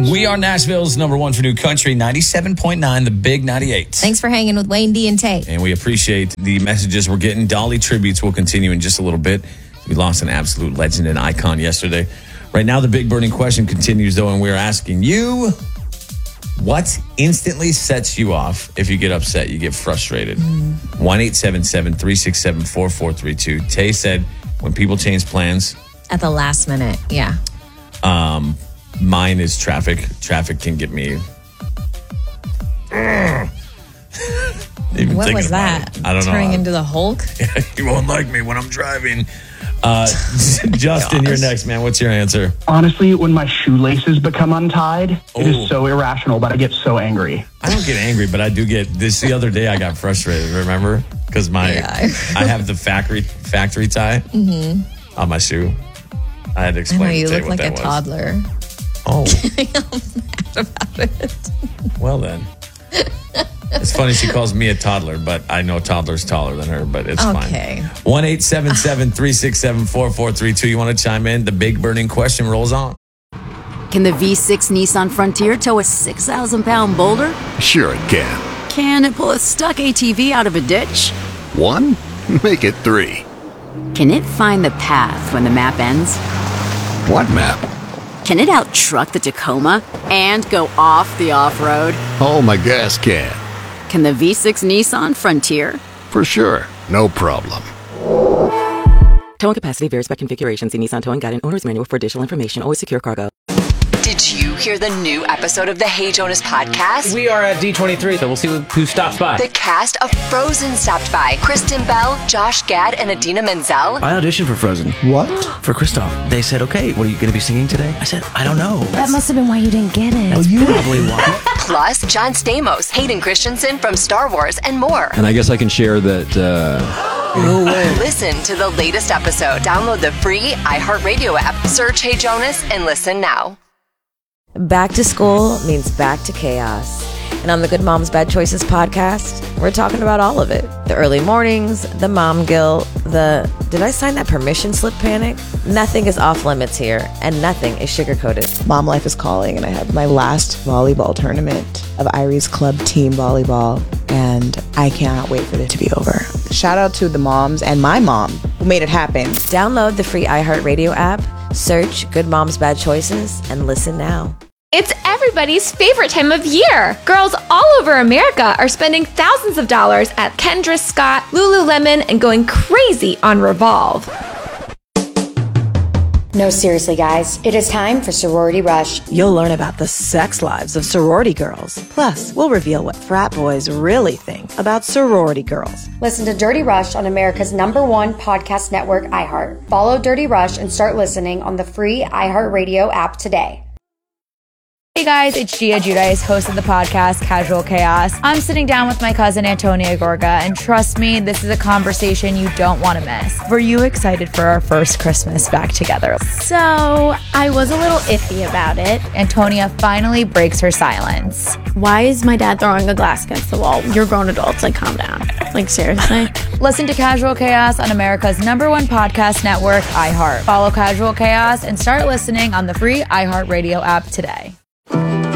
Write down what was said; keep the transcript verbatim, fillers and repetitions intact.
We are Nashville's number one for new country, ninety-seven point nine, the big ninety-eight. Thanks for hanging with Wayne D and Tate. And we appreciate the messages we're getting. Dolly tributes will continue in just a little bit. We lost an absolute legend and icon yesterday. Right now, the big burning question continues, though, and we're asking you, what instantly sets you off if you get upset, you get frustrated? one eight seven seven, three six seven, four four three two. Tay said when people change plans. At the last minute, yeah. Um, mine is traffic. Traffic can get me. Even what was that? It. I don't Turning know. Turning into the Hulk? You won't like me when I'm driving. Uh, Justin, you're next, man. What's your answer? Honestly, when my shoelaces become untied, oh. it is so irrational, but I get so angry. I don't get angry, but I do get this. The other day I got frustrated, remember? Because my yeah. I have the factory factory tie mm-hmm. on my shoe. I had to explain I know, you to look what like that a was. toddler. Oh. I'm mad about it. Well, then. It's funny she calls me a toddler, but I know toddler's taller than her, but it's okay. fine. one eight seven seven, three six seven, four four three two. You want to chime in? The big burning question rolls on. Can the V six Nissan Frontier tow a six thousand pound boulder? Sure it can. Can it pull a stuck A T V out of a ditch? One? Make it three. Can it find the path when the map ends? What map? Can it out-truck the Tacoma and go off the off-road? Oh, my gas can. Can the V six Nissan Frontier? For sure. No problem. Towing capacity varies by configuration. See Nissan Towing Guide and Owner's Manual for additional information. Always secure cargo. Did you hear the new episode of the Hey Jonas podcast? We are at D twenty-three, so we'll see who stops by. The cast of Frozen stopped by. Kristen Bell, Josh Gad, and Adina Menzel. I auditioned for Frozen. What? For Kristoff. They said, okay, what are you going to be singing today? I said, I don't know. That must have been why you didn't get it. That's oh, probably why. Plus, John Stamos, Hayden Christensen from Star Wars, and more. And I guess I can share that... Uh... No way. Listen to the latest episode. Download the free iHeartRadio app. Search Hey Jonas and listen now. Back to school means back to chaos. And on the Good Moms Bad Choices podcast, we're talking about all of it. The early mornings, the mom guilt, the did I sign that permission slip panic? Nothing is off limits here, and nothing is sugar-coated. Mom life is calling, and I have my last volleyball tournament of Irie's club team volleyball, and I cannot wait for it to be over. Shout out to the moms and my mom who made it happen. Download the free iHeartRadio app, search Good Moms Bad Choices, and listen now. It's everybody's favorite time of year. Girls all over America are spending thousands of dollars at Kendra Scott, Lululemon, and going crazy on Revolve. No, seriously, guys. It is time for Sorority Rush. You'll learn about the sex lives of sorority girls. Plus, we'll reveal what frat boys really think about sorority girls. Listen to Dirty Rush on America's number one podcast network, iHeart. Follow Dirty Rush and start listening on the free iHeartRadio app today. Hey guys, it's Gia Giudice, host of the podcast Casual Chaos. I'm sitting down with my cousin Antonia Gorga, and trust me, this is a conversation you don't want to miss. Were you excited for our first Christmas back together? So, I was a little iffy about it. Antonia finally breaks her silence. Why is my dad throwing a glass against the wall? You're grown adults, like calm down. Like seriously? Listen to Casual Chaos on America's number one podcast network, iHeart. Follow Casual Chaos and start listening on the free iHeartRadio app today.